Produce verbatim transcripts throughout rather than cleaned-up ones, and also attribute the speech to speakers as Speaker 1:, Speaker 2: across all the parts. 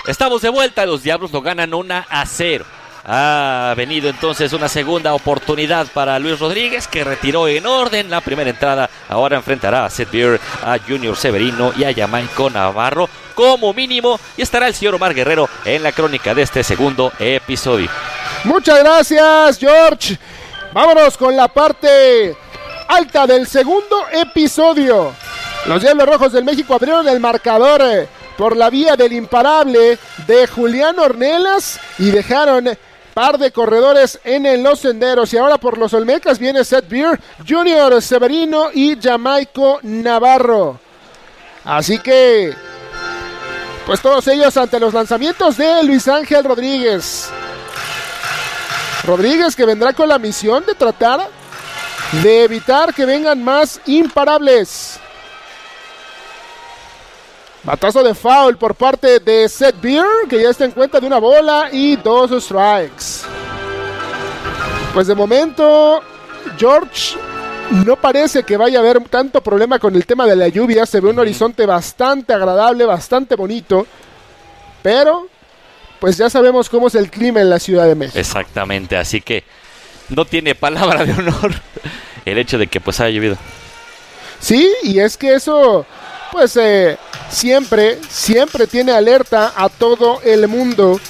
Speaker 1: Estamos de vuelta, los Diablos lo ganan uno a cero. Ha venido entonces una segunda oportunidad para Luis Rodríguez, que retiró en orden la primera entrada. Ahora enfrentará a Seth Beer, a Junior Severino y a Jamaico Navarro como mínimo, y estará el señor Omar Guerrero en la crónica de este segundo episodio.
Speaker 2: Muchas gracias, George. Vámonos con la parte alta del segundo episodio. Los Diablos Rojos del México abrieron el marcador eh, por la vía del imparable de Julián Ornelas y dejaron par de corredores en los senderos. Y ahora por los Olmecas viene Seth Beer, Junior Severino y Jamaico Navarro. Así que, pues todos ellos ante los lanzamientos de Luis Ángel Rodríguez. Rodríguez, que vendrá con la misión de tratar de evitar que vengan más imparables. Batazo de foul por parte de Seth Beer, que ya está en cuenta de una bola y dos strikes. Pues de momento, George, no parece que vaya a haber tanto problema con el tema de la lluvia. Se ve un horizonte bastante agradable, bastante bonito. Pero, pues ya sabemos cómo es el clima en la Ciudad de México.
Speaker 1: Exactamente, así que no tiene palabra de honor el hecho de que pues haya llovido.
Speaker 2: Sí, y es que eso, pues eh, siempre, siempre tiene alerta a todo el mundo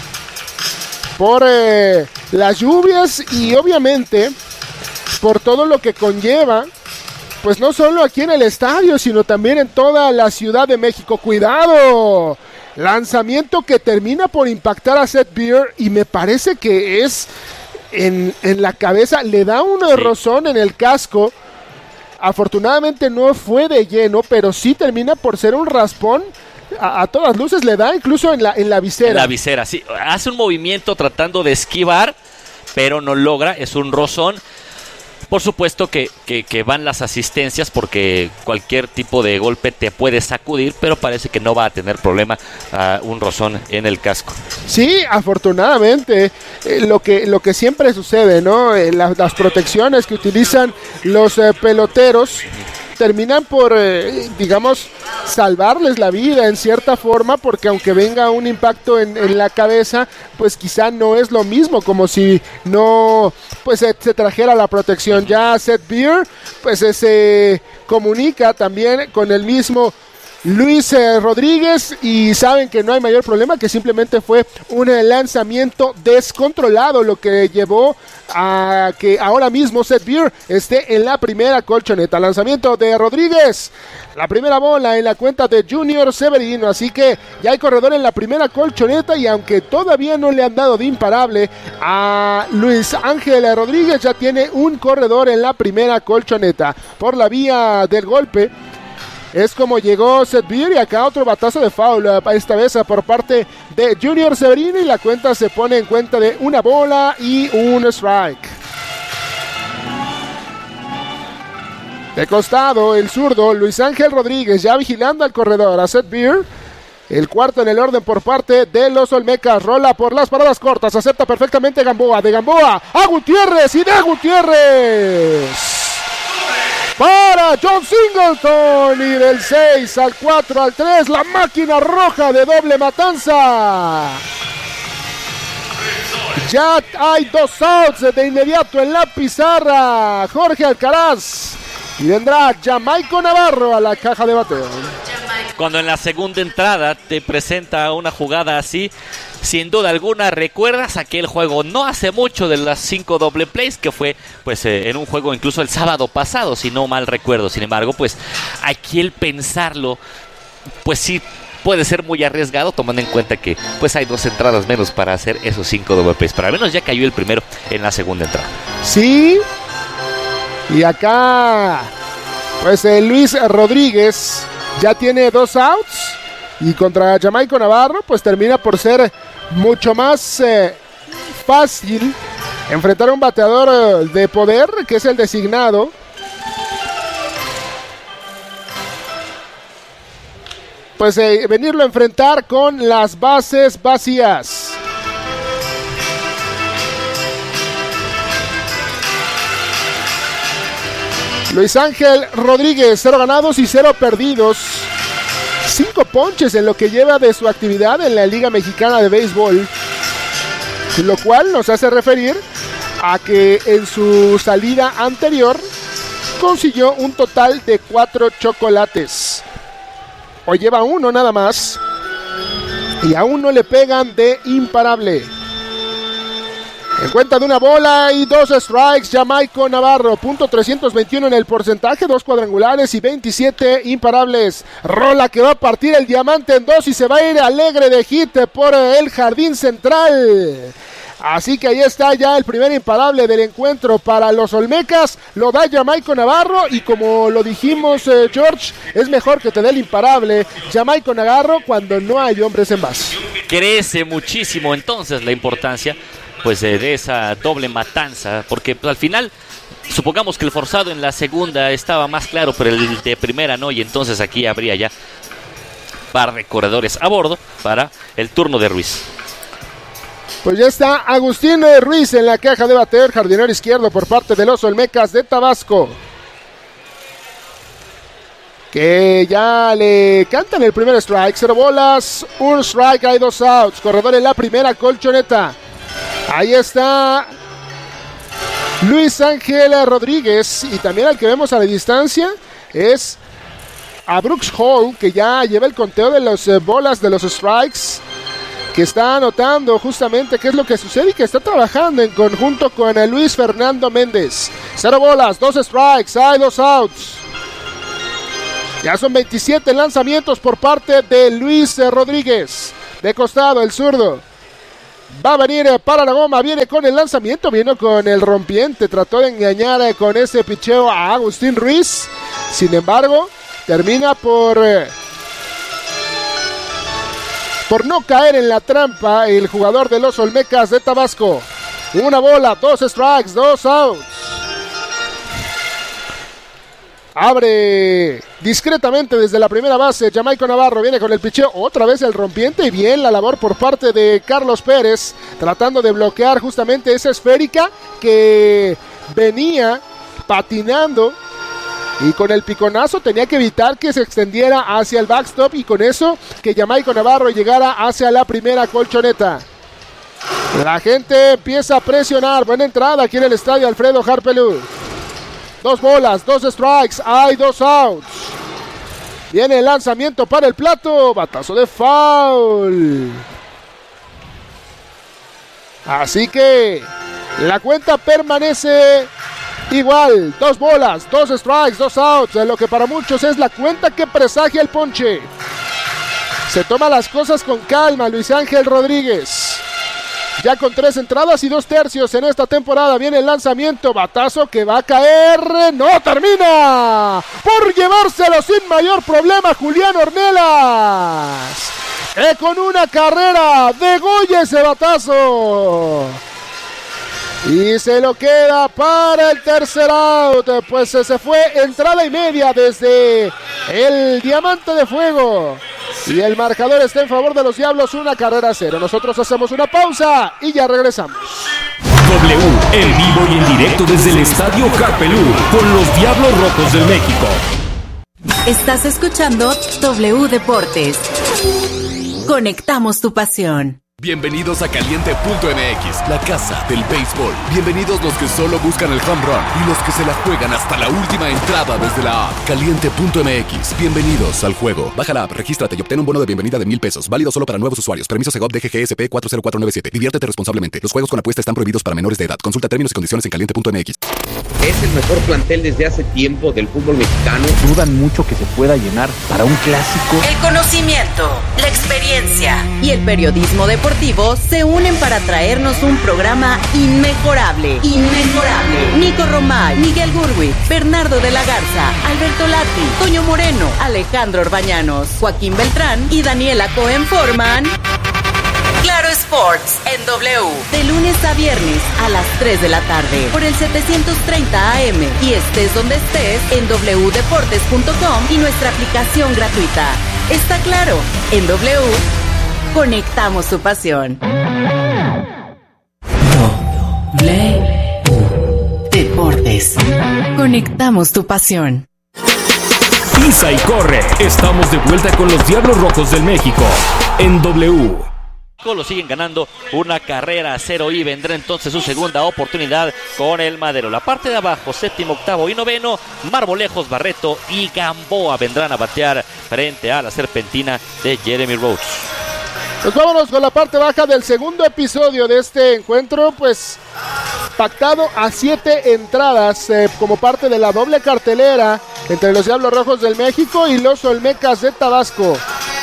Speaker 2: por eh, las lluvias y obviamente por todo lo que conlleva, pues no solo aquí en el estadio, sino también en toda la Ciudad de México. ¡Cuidado! Lanzamiento que termina por impactar a Seth Beer y me parece que es en, en la cabeza, le da un sí. rozón en el casco. Afortunadamente no fue de lleno, pero sí termina por ser un raspón. A, a todas luces le da incluso en la, en la visera.
Speaker 1: En la visera, sí. Hace un movimiento tratando de esquivar, pero no logra, es un rozón. Por supuesto que, que, que van las asistencias porque cualquier tipo de golpe te puede sacudir, pero parece que no va a tener problema uh, un rozón en el casco.
Speaker 2: Sí, afortunadamente, eh, lo que lo que siempre sucede, ¿no? Eh, la, las protecciones que utilizan los eh, peloteros terminan por, eh, digamos, salvarles la vida en cierta forma, porque aunque venga un impacto en, en la cabeza, pues quizá no es lo mismo como si no, pues se, se trajera la protección. Ya Seth Beer, pues eh, se comunica también con el mismo Luis eh, Rodríguez y saben que no hay mayor problema, que simplemente fue un eh, lanzamiento descontrolado lo que llevó a que ahora mismo Seth Beer esté en la primera colchoneta. Lanzamiento de Rodríguez, la primera bola en la cuenta de Junior Severino, así que ya hay corredor en la primera colchoneta y aunque todavía no le han dado de imparable a Luis Ángel Rodríguez, ya tiene un corredor en la primera colchoneta. Por la vía del golpe es como llegó Seth Beer y acá otro batazo de foul, esta vez por parte de Junior Severino y la cuenta se pone en cuenta de una bola y un strike. De costado, el zurdo Luis Ángel Rodríguez ya vigilando al corredor a Seth Beer. El cuarto en el orden por parte de los Olmecas. Rola por las paradas cortas, acepta perfectamente Gamboa. De Gamboa a Gutiérrez y de Gutiérrez para John Singleton, y del seis al cuatro al tres, la máquina roja de doble matanza. Ya hay dos outs de inmediato en la pizarra. Jorge Alcaraz y vendrá Jamaico Navarro a la caja de bateo.
Speaker 1: Cuando en la segunda entrada te presenta una jugada así, sin duda alguna recuerdas aquel juego no hace mucho de las cinco doble plays que fue pues eh, en un juego incluso el sábado pasado, si no mal recuerdo. Sin embargo, pues aquí el pensarlo, pues sí puede ser muy arriesgado, tomando en cuenta que pues hay dos entradas menos para hacer esos cinco doble plays. Pero al menos ya cayó el primero en la segunda entrada.
Speaker 2: Sí, y acá pues eh, Luis Rodríguez ya tiene dos outs y contra Jamaico Navarro pues termina por ser mucho más eh, fácil enfrentar a un bateador eh, de poder, que es el designado. Pues eh, venirlo a enfrentar con las bases vacías. Luis Ángel Rodríguez, cero ganados y cero perdidos. cinco ponches en lo que lleva de su actividad en la Liga Mexicana de Béisbol, lo cual nos hace referir a que en su salida anterior consiguió un total de cuatro chocolates. Hoy lleva uno nada más y aún no le pegan de imparable. En cuenta de una bola y dos strikes, Jamaico Navarro, punto trescientos veintiuno en el porcentaje, dos cuadrangulares y veintisiete imparables. Rola que va a partir el diamante en dos y se va a ir alegre de hit por el jardín central. Así que ahí está ya el primer imparable del encuentro para los Olmecas. Lo da Jamaico Navarro y como lo dijimos, eh, George, es mejor que te dé el imparable Jamaico Navarro cuando no hay hombres en base.
Speaker 1: Crece muchísimo entonces la importancia pues eh, de esa doble matanza, porque pues, al final supongamos que el forzado en la segunda estaba más claro, pero el de primera no, y entonces aquí habría ya par de corredores a bordo para el turno de Ruiz.
Speaker 2: Pues ya está Agustín Ruiz en la caja de bateador, jardinero izquierdo por parte de los Olmecas de Tabasco, que ya le cantan el primer strike. Cero bolas, un strike, hay dos outs. Corredor en la primera colchoneta. Ahí está Luis Ángel Rodríguez, y también al que vemos a la distancia es a Brooks Hall, que ya lleva el conteo de las eh, bolas, de los strikes, que está anotando justamente qué es lo que sucede y que está trabajando en conjunto con eh, Luis Fernando Méndez. Cero bolas, dos strikes, hay dos outs. Ya son veintisiete lanzamientos por parte de Luis eh, Rodríguez. De costado, el zurdo va a venir para la goma, viene con el lanzamiento, viene con el rompiente, trató de engañar con ese picheo a Agustín Ruiz, sin embargo, termina por, eh, por no caer en la trampa el jugador de los Olmecas de Tabasco. Una bola, dos strikes, dos outs. Abre discretamente desde la primera base Jamaico Navarro, viene con el picheo, otra vez el rompiente, y bien la labor por parte de Carlos Pérez, tratando de bloquear justamente esa esférica que venía patinando, y con el piconazo tenía que evitar que se extendiera hacia el backstop, y con eso que Jamaico Navarro llegara hacia la primera colchoneta. La gente empieza a presionar, buena entrada aquí en el estadio Alfredo Harpelú. Dos bolas, dos strikes, hay dos outs. Viene el lanzamiento para el plato, batazo de foul. Así que la cuenta permanece igual, dos bolas, dos strikes, dos outs, lo que para muchos es la cuenta que presagia el ponche. Se toma las cosas con calma Luis Ángel Rodríguez. Ya con tres entradas y dos tercios en esta temporada, viene el lanzamiento, batazo que va a caer, no termina, por llevárselo sin mayor problema Julián Ornelas, que con una carrera degolla ese batazo, y se lo queda para el tercer out. Pues se fue entrada y media desde el Diamante de Fuego, y el marcador está en favor de los Diablos, una carrera a cero. Nosotros hacemos una pausa y ya regresamos.
Speaker 3: W, en vivo y en directo desde el Estadio Harpelú, con los Diablos Rojos del México.
Speaker 4: Estás escuchando W Deportes. Conectamos tu pasión.
Speaker 5: Bienvenidos a Caliente punto M X, la casa del béisbol. Bienvenidos los que solo buscan el home run y los que se la juegan hasta la última entrada desde la app. Caliente punto M X, bienvenidos al juego. Baja la app, regístrate y obtén un bono de bienvenida de mil pesos. Válido solo para nuevos usuarios. Permiso Segov D G G S P cuatro cero cuatro nueve siete. Diviértete responsablemente. Los juegos con apuesta están prohibidos para menores de edad. Consulta términos y condiciones en Caliente punto M X.
Speaker 6: Es el mejor plantel desde hace tiempo del fútbol mexicano.
Speaker 7: Dudan mucho que se pueda llenar para un clásico.
Speaker 4: El conocimiento, la experiencia y el periodismo deportivo se unen para traernos un programa inmejorable. Inmejorable. Nico Romay, Miguel Gurwitz, Bernardo de la Garza, Alberto Lati, Toño Moreno, Alejandro Orbañanos, Joaquín Beltrán y Daniela Cohen forman Claro Sports en W, de lunes a viernes a las tres de la tarde por el setecientos treinta A M, y estés donde estés en doble u deportes punto com y nuestra aplicación gratuita. Está claro, en W conectamos tu pasión. W Deportes. Conectamos tu pasión.
Speaker 3: pisa y corre. Estamos de vuelta con los Diablos Rojos del México en W.
Speaker 1: Lo siguen ganando una carrera a cero y vendrá entonces su segunda oportunidad con el Madero. La parte de abajo, séptimo, octavo y noveno, Marmolejos, Barreto y Gamboa vendrán a batear frente a la serpentina de Jeremy Rhodes.
Speaker 2: Pues vámonos con la parte baja del segundo episodio de este encuentro, pues pactado a siete entradas eh, como parte de la doble cartelera entre los Diablos Rojos del México y los Olmecas de Tabasco.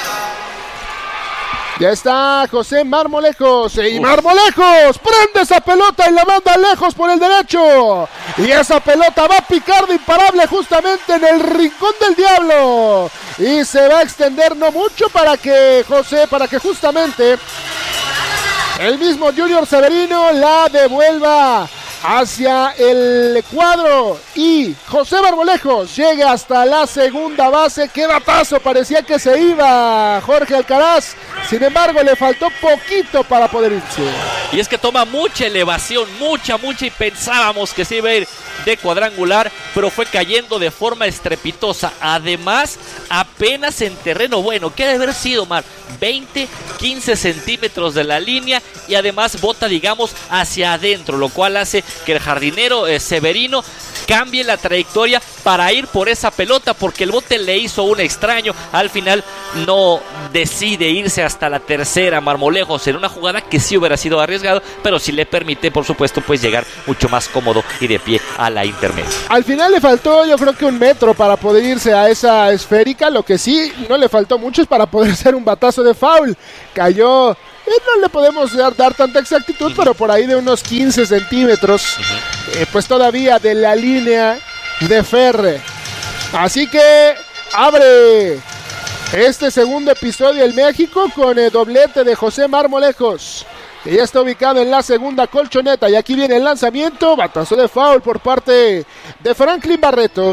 Speaker 2: Ya está José Marmolejos. Y Marmolejos prende esa pelota y la manda lejos por el derecho. Y esa pelota va a picar de imparable justamente en el rincón del diablo. Y se va a extender no mucho para que José, para que justamente el mismo Junior Severino la devuelva hacia el cuadro y José Marmolejos llega hasta la segunda base. ¡Qué batazo! Parecía que se iba Jorge Alcaraz, sin embargo le faltó poquito para poder irse.
Speaker 1: Y es que toma mucha elevación, mucha, mucha, y pensábamos que se iba a ir de cuadrangular, pero fue cayendo de forma estrepitosa. Además, apenas en terreno bueno, ¿qué debe haber sido, Mar? veinte, quince centímetros de la línea, y además bota, digamos, hacia adentro, lo cual hace que el jardinero eh, Severino cambie la trayectoria para ir por esa pelota, porque el bote le hizo un extraño. Al final no decide irse hasta la tercera Marmolejos en una jugada que sí hubiera sido arriesgado, pero sí le permite, por supuesto, pues llegar mucho más cómodo y de pie a la intermedia.
Speaker 2: Al final le faltó, yo creo que un metro para poder irse a esa esférica. Lo que sí no le faltó mucho es para poder hacer un batazo de foul. Cayó, eh, no le podemos dar, dar tanta exactitud, uh-huh. pero por ahí de unos quince centímetros, uh-huh. eh, pues todavía de la línea de Ferre. Así que abre este segundo episodio el México con el doblete de José Marmolejos, que ya está ubicado en la segunda colchoneta. Y aquí viene el lanzamiento, batazo de foul por parte de Franklin Barreto.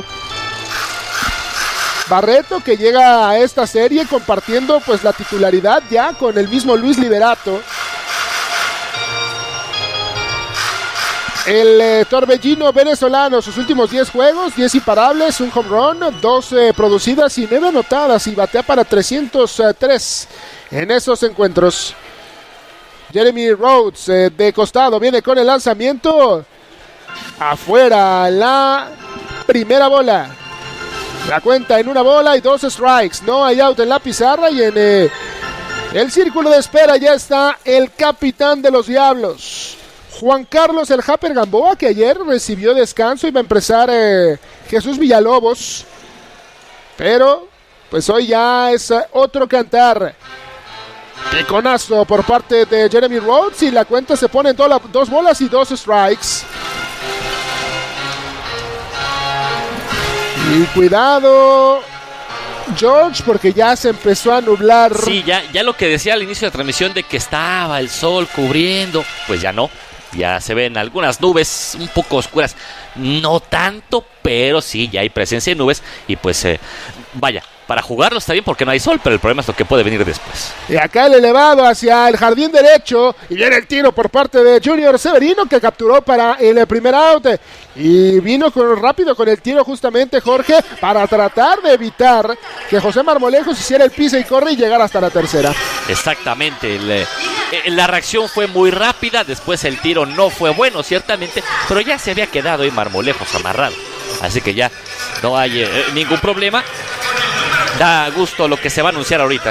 Speaker 2: Barreto que llega a esta serie compartiendo pues la titularidad ya con el mismo Luis Liberato. El eh, torbellino venezolano, sus últimos diez juegos, diez imparables, un home run, dos eh, producidas y nueve anotadas, y batea para trescientos tres en esos encuentros. Jeremy Rhodes eh, de costado viene con el lanzamiento. Afuera la primera bola. La cuenta en una bola y dos strikes. No hay out en la pizarra, y en eh, el círculo de espera ya está el capitán de los Diablos, Juan Carlos el Japper Gamboa, que ayer recibió descanso. Iba a empezar eh, Jesús Villalobos, pero pues hoy ya es eh, otro cantar. Piconazo por parte de Jeremy Rhodes, y la cuenta se pone en do- dos bolas y dos strikes. Y cuidado, George, porque ya se empezó a nublar.
Speaker 1: Sí, ya, ya lo que decía al inicio de la transmisión de que estaba el sol cubriendo, pues ya no. Ya se ven algunas nubes un poco oscuras. No tanto, pero sí, ya hay presencia de nubes. Y pues, eh, vaya, para jugarlo está bien porque no hay sol, pero el problema es lo que puede venir después.
Speaker 2: Y acá el elevado hacia el jardín derecho, y viene el tiro por parte de Junior Severino, que capturó para el primer out. Y vino con, rápido con el tiro justamente Jorge, para tratar de evitar que José Marmolejos hiciera el pisa y corre y llegara hasta la tercera.
Speaker 1: Exactamente, el, eh, la reacción fue muy rápida, después el tiro no fue bueno ciertamente, pero ya se había quedado ahí Marmolejos amarrado, así que ya no hay eh, ningún problema. Da gusto lo que se va a anunciar ahorita.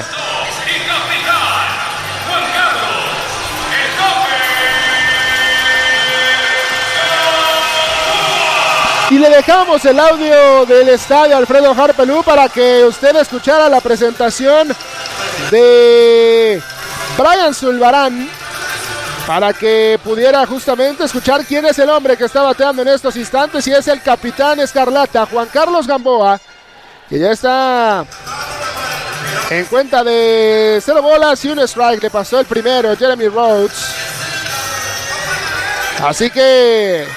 Speaker 2: Y le dejamos el audio del estadio Alfredo Harpelú para que usted escuchara la presentación de Brian Zulbarán, para que pudiera justamente escuchar quién es el hombre que está bateando en estos instantes, y es el capitán escarlata, Juan Carlos Gamboa, que ya está en cuenta de cero bolas y un strike. Le pasó el primero Jeremy Rhodes, así que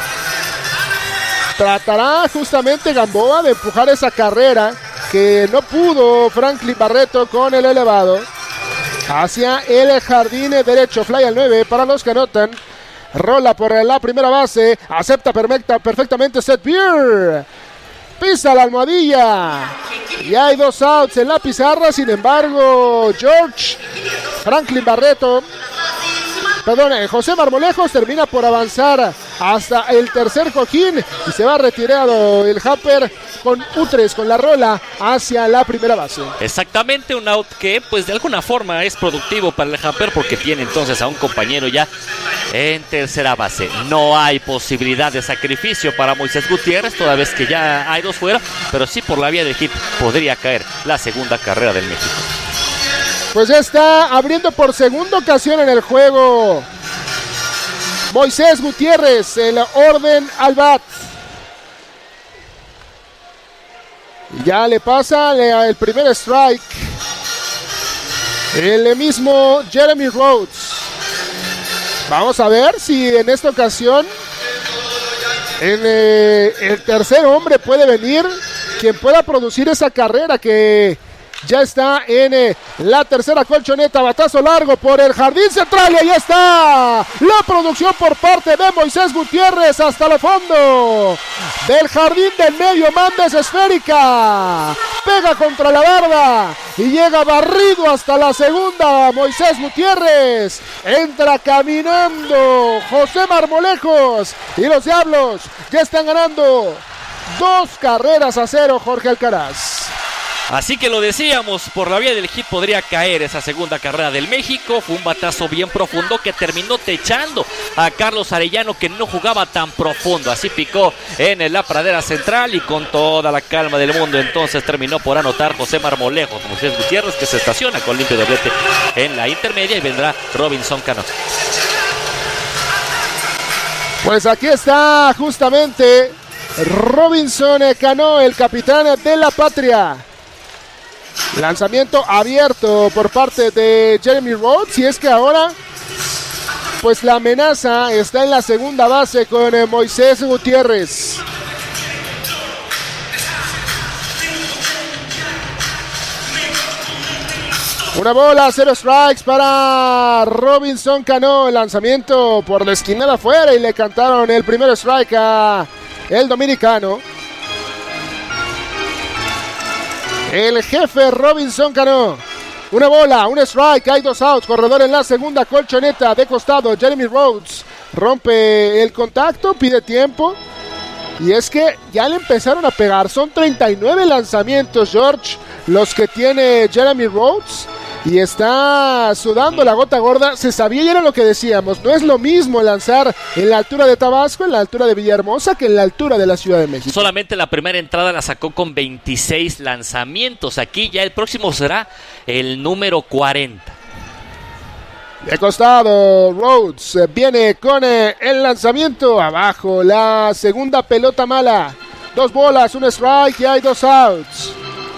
Speaker 2: tratará justamente Gamboa de empujar esa carrera que no pudo Franklin Barreto con el elevado hacia el jardín derecho. Fly al nueve para los que anotan. Rola por la primera base, acepta perfecta, perfectamente Seth Beer. pisa la almohadilla. Y hay dos outs en la pizarra. Sin embargo, George Franklin Barreto, perdón, José Marmolejos termina por avanzar hasta el tercer cojín y se va retirado el Happer con U tres, con la rola hacia la primera base.
Speaker 1: Exactamente, un out que pues de alguna forma es productivo para el Happer porque tiene entonces a un compañero ya en tercera base. No hay posibilidad de sacrificio para Moisés Gutiérrez, toda vez que ya hay dos fuera, pero sí por la vía del hit podría caer la segunda carrera del México.
Speaker 2: Pues ya está abriendo por segunda ocasión en el juego Moisés Gutiérrez, el orden al bat. Ya le pasa el primer strike el mismo Jeremy Rhodes. Vamos a ver si en esta ocasión en, eh, el tercer hombre puede venir quien pueda producir esa carrera que ya está en eh, la tercera colchoneta. Batazo largo por el jardín central y ahí está la producción por parte de Moisés Gutiérrez hasta el fondo del jardín del medio. Manda esa esférica, pega contra la barda y llega barrido hasta la segunda. Moisés Gutiérrez entra caminando José Marmolejos y los Diablos ya están ganando dos carreras a cero. Jorge Alcaraz.
Speaker 1: Así que lo decíamos, por la vía del hit podría caer esa segunda carrera del México. Fue un batazo bien profundo que terminó techando a Carlos Arellano, que no jugaba tan profundo. Así picó en la pradera central y con toda la calma del mundo entonces terminó por anotar José Marmolejos. Moisés Gutiérrez, que se estaciona con limpio doblete en la intermedia, y vendrá Robinson Cano.
Speaker 2: Pues aquí está justamente Robinson Cano, el capitán de la patria. Lanzamiento abierto por parte de Jeremy Rhodes, y es que ahora pues la amenaza está en la segunda base con eh, Moisés Gutiérrez. Una bola, cero strikes para Robinson Cano. El lanzamiento por la esquinada afuera y le cantaron el primer strike a el dominicano. El jefe Robinson Cano. Una bola, un strike, hay dos outs. Corredor en la segunda colchoneta de costado. Jeremy Rhodes rompe el contacto, pide tiempo. Y es que ya le empezaron a pegar. Son treinta y nueve lanzamientos, George, los que tiene Jeremy Rhodes. Y está sudando la gota gorda. Se sabía y era lo que decíamos. No es lo mismo lanzar en la altura de Tabasco, en la altura de Villahermosa, que en la altura de la Ciudad de México.
Speaker 1: Solamente la primera entrada la sacó con veintiséis lanzamientos. Aquí ya el próximo será el número cuarenta.
Speaker 2: De costado, Rhodes viene con el lanzamiento abajo. La segunda pelota mala. Dos bolas, un strike y hay dos outs.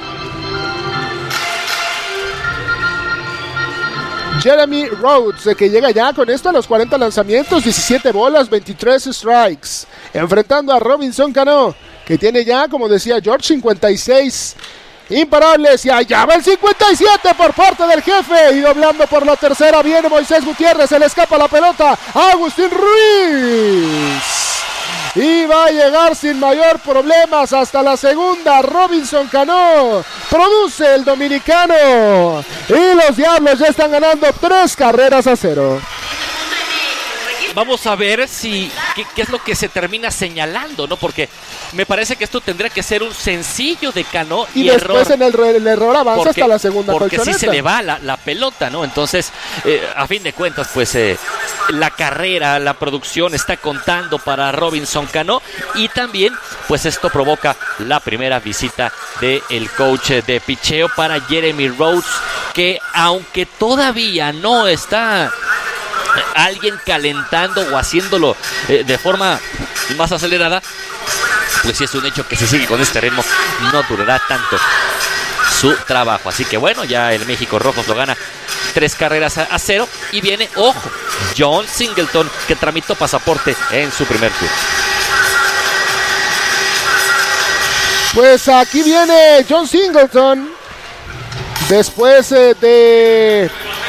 Speaker 2: Jeremy Rhodes, que llega ya con esto a los cuarenta lanzamientos, diecisiete bolas, veintitrés strikes. Enfrentando a Robinson Cano, que tiene ya, como decía George, cincuenta y seis imparables. Y allá va el cincuenta y siete por parte del jefe. Y doblando por la tercera viene Moisés Gutiérrez. Se le escapa la pelota a Agustín Ruiz. Y va a llegar sin mayor problemas hasta la segunda. Robinson Cano produce el dominicano. Y los Diablos ya están ganando tres carreras a cero.
Speaker 1: Vamos a ver si qué, qué es lo que se termina señalando, ¿no? Porque me parece que esto tendría que ser un sencillo de Cano y,
Speaker 2: y después
Speaker 1: error,
Speaker 2: en el, el error avanza
Speaker 1: porque,
Speaker 2: hasta la segunda
Speaker 1: porque
Speaker 2: colchoneta.
Speaker 1: sí se le va la, la pelota, ¿no? Entonces, eh, a fin de cuentas, pues eh, la carrera, la producción está contando para Robinson Cano, y también, pues esto provoca la primera visita del coach de picheo para Jeremy Rhodes, que aunque todavía no está alguien calentando o haciéndolo eh, de forma más acelerada, pues sí es un hecho que si sigue con este ritmo no durará tanto su trabajo. Así que bueno, ya el México Rojos lo gana tres carreras a, a cero, y viene, ojo, John Singleton, que tramitó pasaporte en su primer turno.
Speaker 2: Pues aquí viene John Singleton después eh, de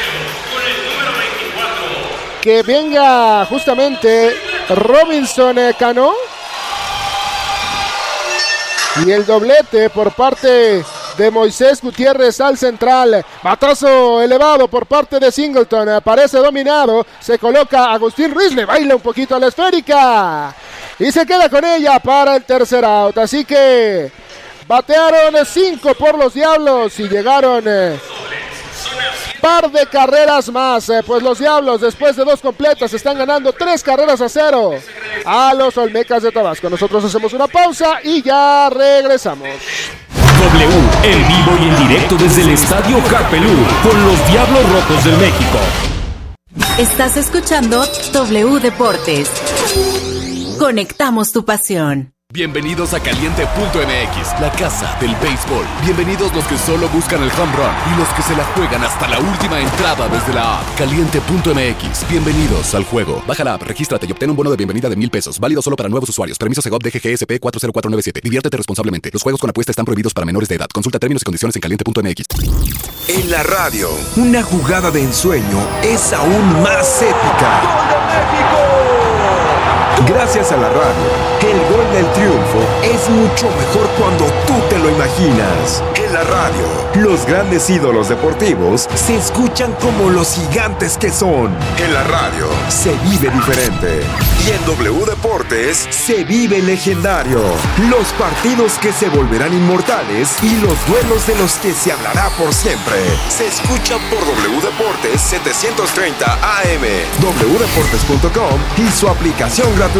Speaker 2: que venga justamente Robinson Cano. Y el doblete por parte de Moisés Gutiérrez al central. Batazo elevado por parte de Singleton. Aparece dominado. Se coloca Agustín Ruiz. Le baila un poquito a la esférica. Y se queda con ella para el tercer out. Así que batearon cinco por los Diablos y llegaron eh, par de carreras más. Eh, pues los Diablos, después de dos completas, están ganando tres carreras a cero a los Olmecas de Tabasco. Nosotros hacemos una pausa y ya regresamos.
Speaker 3: W, en vivo y en directo desde el Estadio Carpelú, con los Diablos Rojos del México.
Speaker 4: Estás escuchando W Deportes. Conectamos tu pasión.
Speaker 5: Bienvenidos a Caliente punto M X, la casa del béisbol. Bienvenidos los que solo buscan el home run y los que se la juegan hasta la última entrada desde la app. Caliente punto M X, bienvenidos al juego. Baja la app, regístrate y obtén un bono de bienvenida de mil pesos. Válido solo para nuevos usuarios. Permiso Segov D G G S P cuatro cero cuatro nueve siete. Diviértete responsablemente. Los juegos con apuesta están prohibidos para menores de edad. Consulta términos y condiciones en Caliente punto M X.
Speaker 8: En la radio, una jugada de ensueño es aún más épica. ¡Gol de México! Gracias a la radio, el gol del triunfo es mucho mejor cuando tú te lo imaginas. En la radio, los grandes ídolos deportivos se escuchan como los gigantes que son. En la radio, se vive diferente. Y en W Deportes, se vive legendario. Los partidos que se volverán inmortales y los duelos de los que se hablará por siempre. Se escucha por W Deportes setecientos treinta A M, w deportes punto com y su aplicación gratuita.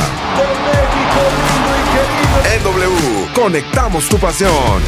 Speaker 8: En W, conectamos tu pasión.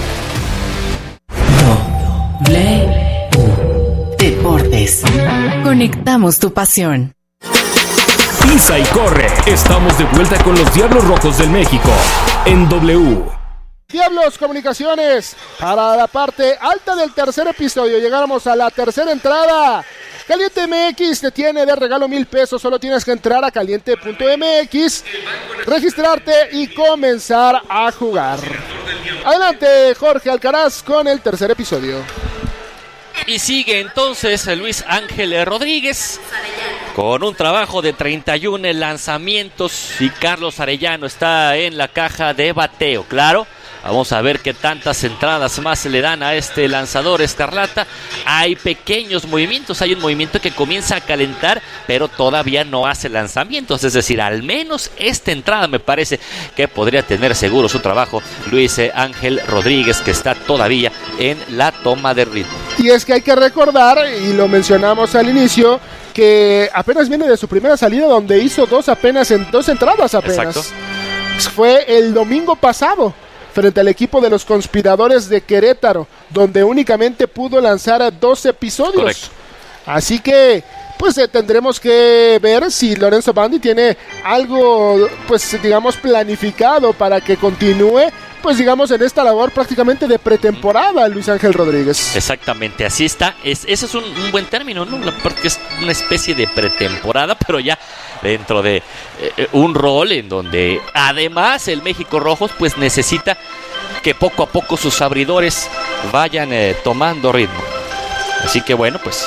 Speaker 4: W Deportes. Conectamos tu pasión.
Speaker 3: Pisa y corre. Estamos de vuelta con los Diablos Rojos del México en W.
Speaker 2: Diablos Comunicaciones para la parte alta del tercer episodio. Llegamos a la tercera entrada. Caliente M X te tiene de regalo mil pesos. Solo tienes que entrar a caliente punto M X, registrarte y comenzar a jugar. Adelante, Jorge Alcaraz con el tercer episodio.
Speaker 1: Y sigue entonces Luis Ángel Rodríguez con un trabajo de treinta y uno lanzamientos y Carlos Arellano está en la caja de bateo. Claro, vamos a ver qué tantas entradas más se le dan a este lanzador escarlata. Hay pequeños movimientos, hay un movimiento que comienza a calentar, pero todavía no hace lanzamientos. Es decir, al menos esta entrada me parece que podría tener seguro su trabajo Luis Ángel Rodríguez, que está todavía en la toma de ritmo.
Speaker 2: Y es que hay que recordar, y lo mencionamos al inicio, que apenas viene de su primera salida donde hizo dos apenas en dos entradas apenas.
Speaker 1: Exacto.
Speaker 2: Fue el domingo pasado frente al equipo de los Conspiradores de Querétaro, donde únicamente pudo lanzar dos episodios.
Speaker 1: Correcto.
Speaker 2: Así que pues eh, tendremos que ver si Lorenzo Bandi tiene algo, pues digamos, planificado para que continúe, pues digamos, en esta labor prácticamente de pretemporada, Luis Ángel Rodríguez.
Speaker 1: Exactamente, así está. Es, ese es un, un buen término, ¿no? Porque es una especie de pretemporada, pero ya dentro de eh, un rol en donde además el México Rojos pues necesita que poco a poco sus abridores vayan eh, tomando ritmo. Así que bueno, pues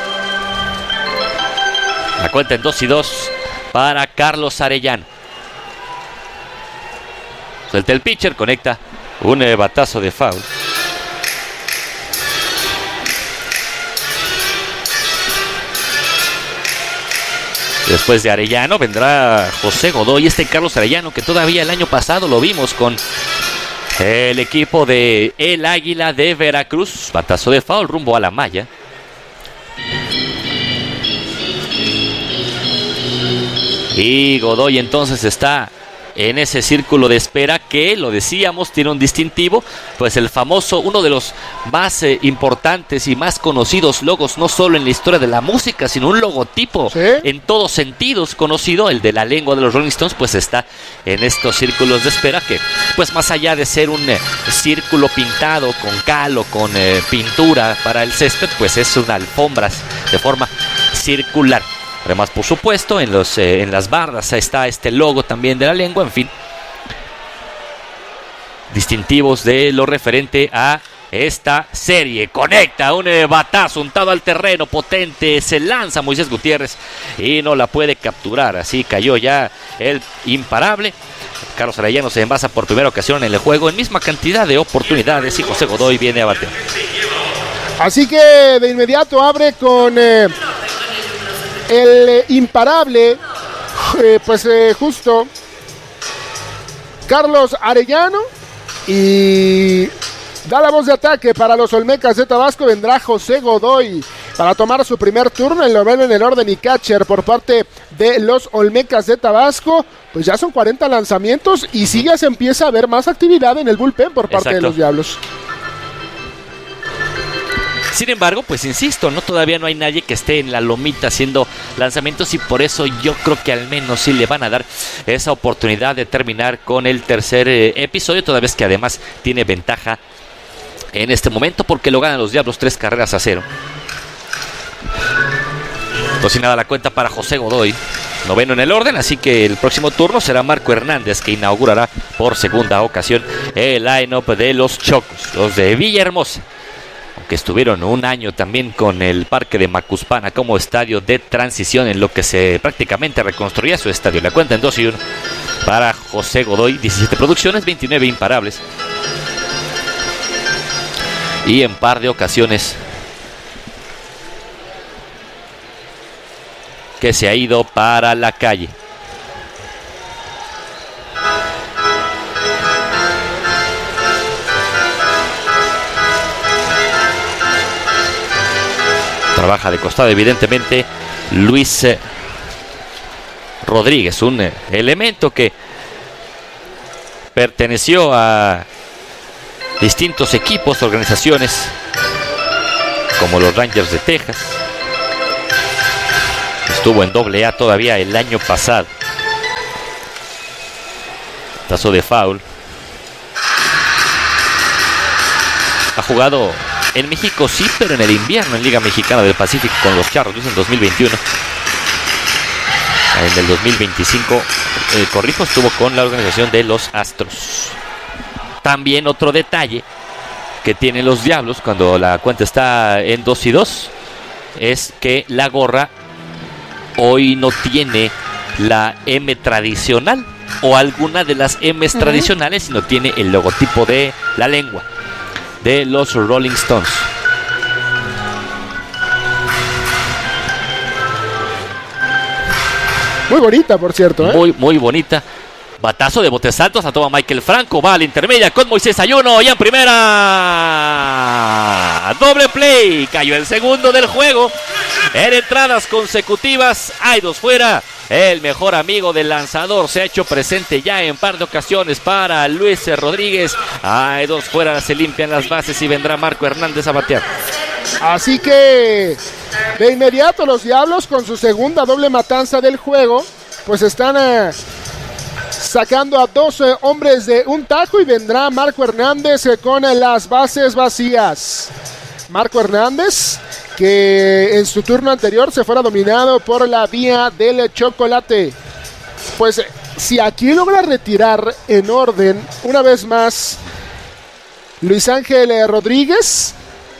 Speaker 1: la cuenta en dos y dos para Carlos Arellano. Suelta el pitcher, conecta un eh, batazo de foul. Después de Arellano vendrá José Godoy, este Carlos Arellano que todavía el año pasado lo vimos con el equipo de El Águila de Veracruz. Batazo de foul rumbo a la malla. Y Godoy entonces está en ese círculo de espera que, lo decíamos, tiene un distintivo, pues el famoso, uno de los más eh, importantes y más conocidos logos, no solo en la historia de la música, sino un logotipo, ¿sí?, en todos sentidos conocido, el de la lengua de los Rolling Stones, pues está en estos círculos de espera que, pues más allá de ser un eh, círculo pintado con cal o con eh, pintura para el césped, pues es una alfombra de forma circular. Además, por supuesto, en, los, eh, en las barras está este logo también de la lengua, en fin. Distintivos de lo referente a esta serie. Conecta un eh, batazo untado al terreno, potente, se lanza Moisés Gutiérrez y no la puede capturar. Así cayó ya el imparable. Carlos Arellano se envasa por primera ocasión en el juego en misma cantidad de oportunidades y José Godoy viene a batear.
Speaker 2: Así que de inmediato abre con eh, el eh, imparable, eh, pues eh, justo Carlos Arellano, y da la voz de ataque para los Olmecas de Tabasco. Vendrá José Godoy para tomar su primer turno, el noveno en el orden y catcher por parte de los Olmecas de Tabasco. Pues ya son cuarenta lanzamientos y sí ya se empieza a ver más actividad en el bullpen por parte Exacto. de los Diablos.
Speaker 1: Sin embargo, pues insisto, no todavía no hay nadie que esté en la lomita haciendo lanzamientos y por eso yo creo que al menos sí le van a dar esa oportunidad de terminar con el tercer eh, episodio, toda vez que además tiene ventaja en este momento porque lo ganan los Diablos tres carreras a cero. Dos y nada la cuenta para José Godoy, noveno en el orden, así que el próximo turno será Marco Hernández, que inaugurará por segunda ocasión el line-up de los Chocos, los de Villahermosa, que estuvieron un año también con el Parque de Macuspana como estadio de transición en lo que se prácticamente reconstruía su estadio. La cuenta en dos y uno para José Godoy, diecisiete producciones, veintinueve imparables y en par de ocasiones que se ha ido para la calle. Trabaja de costado evidentemente Luis eh, Rodríguez, un eh, elemento que perteneció a distintos equipos, organizaciones como los Rangers de Texas. Estuvo en doble A todavía el año pasado. Tazo de foul. Ha jugado en México, sí, pero en el invierno en Liga Mexicana del Pacífico con los Charros en dos mil veintiuno. En el dos mil veinticinco, eh, corrijo, estuvo con la organización de los Astros. También otro detalle que tienen los Diablos cuando la cuenta está en dos y dos es que la gorra hoy no tiene la M tradicional o alguna de las M's uh-huh. tradicionales, sino tiene el logotipo de la lengua de los Rolling Stones.
Speaker 2: Muy bonita, por cierto, ¿eh?
Speaker 1: Muy, muy bonita. Batazo de botes altos, la toma Michael Franco, va a la intermedia con Moisés Ayuno y en primera. Doble play, cayó el segundo del juego. En entradas consecutivas, hay dos fuera. El mejor amigo del lanzador se ha hecho presente ya en par de ocasiones para Luis Rodríguez. Hay dos fuera, se limpian las bases y vendrá Marco Hernández a batear.
Speaker 2: Así que de inmediato los Diablos, con su segunda doble matanza del juego, pues están eh, sacando a dos eh, hombres de un tajo y vendrá Marco Hernández eh, con eh, las bases vacías. Marco Hernández, que en su turno anterior se fuera dominado por la vía del chocolate. Pues si aquí logra retirar en orden una vez más Luis Ángel Rodríguez,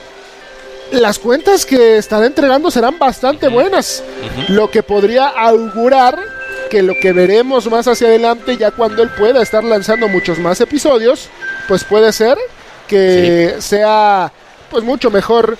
Speaker 2: las cuentas que estará entregando serán bastante buenas, uh-huh. lo que podría augurar que lo que veremos más hacia adelante, ya cuando él pueda estar lanzando muchos más episodios, pues puede ser que sí. sea pues mucho mejor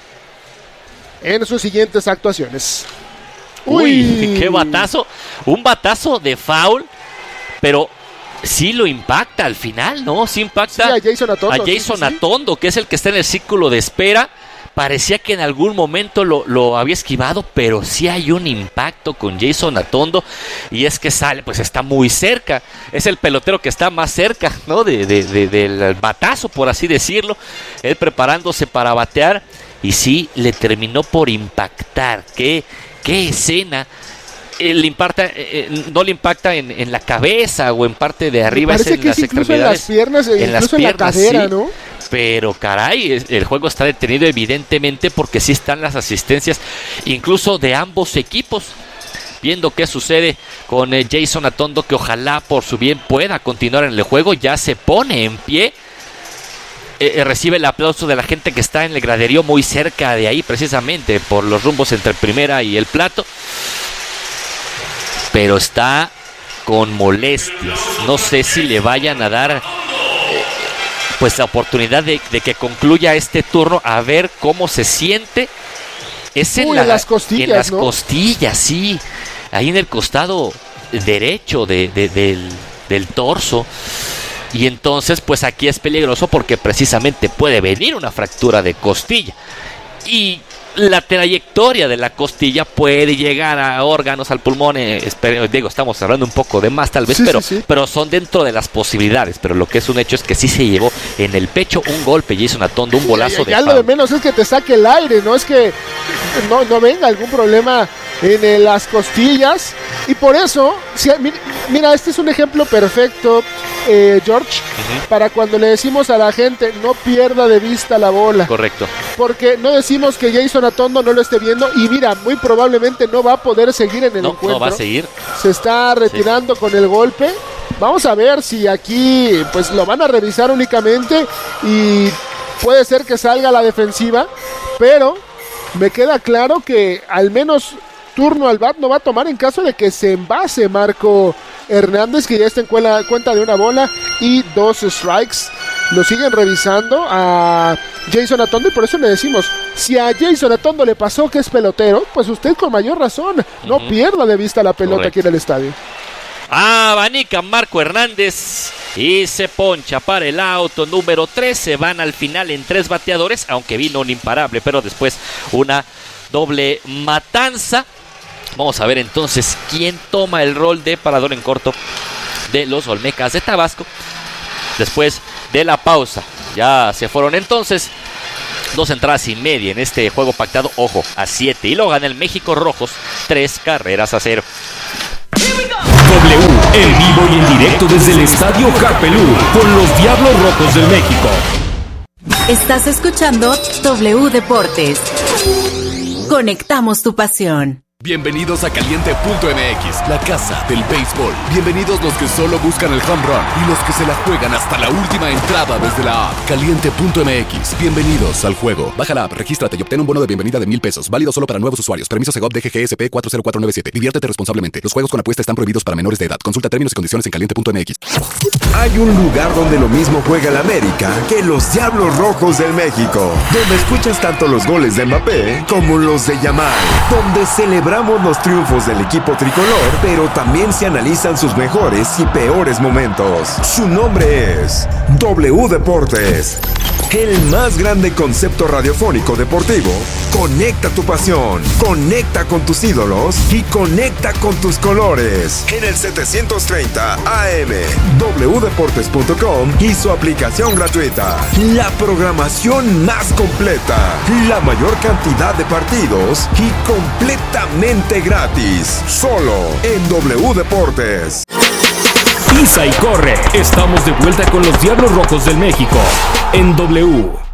Speaker 2: en sus siguientes actuaciones.
Speaker 1: Uy, qué batazo, un batazo de foul, pero sí lo impacta al final, ¿no? Sí impacta
Speaker 2: sí, a Jason Atondo,
Speaker 1: a Jason
Speaker 2: sí, sí, sí.
Speaker 1: Atondo, que es el que está en el círculo de espera. Parecía que en algún momento lo, lo había esquivado, pero sí hay un impacto con Jason Atondo, y es que sale, pues está muy cerca, es el pelotero que está más cerca, ¿no? De, de, de, del batazo, por así decirlo, él preparándose para batear, y sí, le terminó por impactar. Qué, qué escena. Eh, le impacta, eh, no le impacta en, en la cabeza o en parte de arriba,
Speaker 2: parece
Speaker 1: es en
Speaker 2: que
Speaker 1: las
Speaker 2: es incluso
Speaker 1: extremidades,
Speaker 2: en las piernas,
Speaker 1: en
Speaker 2: incluso
Speaker 1: las
Speaker 2: en
Speaker 1: piernas,
Speaker 2: la cadera,
Speaker 1: sí.
Speaker 2: ¿no?
Speaker 1: Pero caray, el juego está detenido evidentemente porque sí están las asistencias incluso de ambos equipos, viendo qué sucede con eh, Jason Atondo, que ojalá por su bien pueda continuar en el juego. Ya se pone en pie, eh, eh, recibe el aplauso de la gente que está en el graderío muy cerca de ahí, precisamente por los rumbos entre primera y el plato, pero está con molestias. No sé si le vayan a dar eh, pues la oportunidad de, de que concluya este turno, a ver cómo se siente. Es en,
Speaker 2: Uy,
Speaker 1: la,
Speaker 2: en las costillas,
Speaker 1: en las
Speaker 2: ¿no?
Speaker 1: costillas, sí. Ahí en el costado derecho de, de, del, del torso. Y entonces, pues aquí es peligroso porque precisamente puede venir una fractura de costilla. Y la trayectoria de la costilla puede llegar a órganos, al pulmón. Eh, espero, digo, estamos hablando un poco de más tal vez,
Speaker 2: sí,
Speaker 1: pero,
Speaker 2: sí, sí.
Speaker 1: pero son dentro de las posibilidades. Pero lo que es un hecho es que sí se llevó en el pecho un golpe, Jason Atondo, un bolazo
Speaker 2: ya, ya
Speaker 1: de
Speaker 2: lo de
Speaker 1: foul.
Speaker 2: menos es que te saque el aire, no es que no, no venga algún problema en eh, las costillas. Y por eso, si, mira, este es un ejemplo perfecto, eh, George, uh-huh. para cuando le decimos a la gente no pierda de vista la bola.
Speaker 1: Correcto.
Speaker 2: Porque no decimos que Jason Atondo no lo esté viendo, y mira, muy probablemente no va a poder seguir en el
Speaker 1: no,
Speaker 2: encuentro.
Speaker 1: No va a seguir.
Speaker 2: Se está retirando sí. con el golpe. Vamos a ver si aquí pues lo van a revisar únicamente y puede ser que salga a la defensiva, pero me queda claro que al menos turno al bat no va a tomar en caso de que se envase Marco Hernández, que ya está en cuela, cuenta de una bola y dos strikes. Lo siguen revisando a Jason Atondo, y por eso le decimos, si a Jason Atondo le pasó que es pelotero, pues usted con mayor razón no uh-huh. pierda de vista la pelota. Correcto. Aquí en el estadio.
Speaker 1: Abanica Marco Hernández y se poncha para el auto número tres. Se van al final en tres bateadores, aunque vino un imparable, pero después una doble matanza. Vamos a ver entonces quién toma el rol de parador en corto de los Olmecas de Tabasco. Después de la pausa, ya se fueron entonces dos entradas y media en este juego pactado, ojo, a siete, y lo gana el México Rojos, tres carreras a cero.
Speaker 3: W, en vivo y en directo desde el Estadio Carpelú, con los Diablos Rojos del México.
Speaker 4: Estás escuchando W Deportes. Conectamos tu pasión.
Speaker 5: Bienvenidos a Caliente punto M X, la casa del béisbol. Bienvenidos los que solo buscan el home run y los que se la juegan hasta la última entrada desde la app. Caliente punto M X, bienvenidos al juego. Baja la app, regístrate y obtén un bono de bienvenida de mil pesos, válido solo para nuevos usuarios. Permiso Segov D G G S P cuatro cero cuatro nueve siete. Diviértete responsablemente. Los juegos con apuesta están prohibidos para menores de edad. Consulta términos y condiciones en Caliente punto M X.
Speaker 8: Hay un lugar donde lo mismo juega el América que los Diablos Rojos del México, donde escuchas tanto los goles de Mbappé como los de Yamal, donde celebramos los triunfos del equipo tricolor, pero también se analizan sus mejores y peores momentos. Su nombre es W Deportes, el más grande concepto radiofónico deportivo. Conecta tu pasión, conecta con tus ídolos y conecta con tus colores. En el setecientos treinta A M, w deportes punto com y su aplicación gratuita. La programación más completa, la mayor cantidad de partidos y completamente gratis. Solo en W Deportes.
Speaker 3: Pisa y corre. Estamos de vuelta con los Diablos Rojos del México en W.